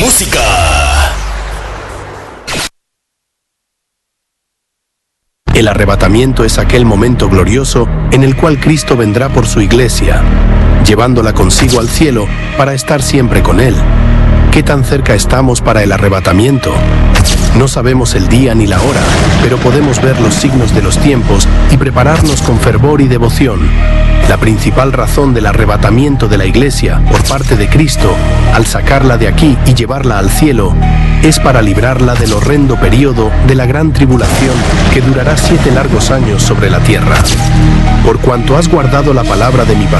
música. El arrebatamiento es aquel momento glorioso en el cual Cristo vendrá por su iglesia, llevándola consigo al cielo para estar siempre con Él. ¿Qué tan cerca estamos para el arrebatamiento? No sabemos el día ni la hora, pero podemos ver los signos de los tiempos y prepararnos con fervor y devoción. La principal razón del arrebatamiento de la iglesia por parte de Cristo, al sacarla de aquí y llevarla al cielo, es para librarla del horrendo período de la gran tribulación que durará 7 largos años sobre la tierra. Por cuanto has guardado la palabra de mi